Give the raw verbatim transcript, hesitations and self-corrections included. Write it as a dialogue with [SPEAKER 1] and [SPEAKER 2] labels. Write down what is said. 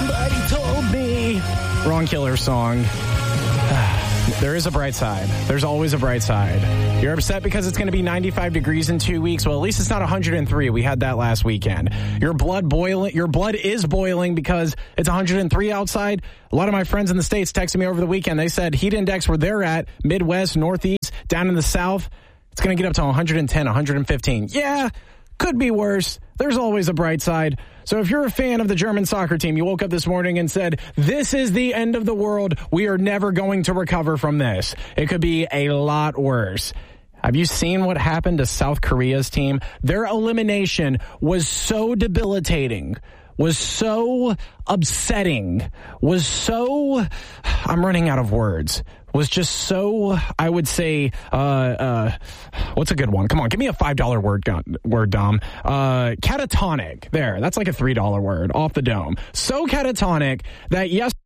[SPEAKER 1] Somebody told me. Wrong Killer song. There is a bright side. There's always a bright side. You're upset because it's going to be ninety-five degrees in two weeks. Well, at least it's not one hundred three. We had that last weekend. Your blood boiling. Your blood is boiling because it's one hundred three outside. A lot of my friends in the States texted me over the weekend. They said heat index where they're at, Midwest, Northeast, down in the South, it's going to get up to one hundred ten, one hundred fifteen. Yeah, could be worse. There's always a bright side. So if you're a fan of the German soccer team, you woke up this morning and said, this is the end of the world. We are never going to recover from this. It could be a lot worse. Have you seen what happened to South Korea's team? Their elimination was so debilitating, was so upsetting, was so, I'm running out of words, was just so, I would say, uh, uh, what's a good one? Come on, give me a five dollar word, word Dom. Uh, catatonic. There, that's like a three dollar word off the dome. So catatonic that yes.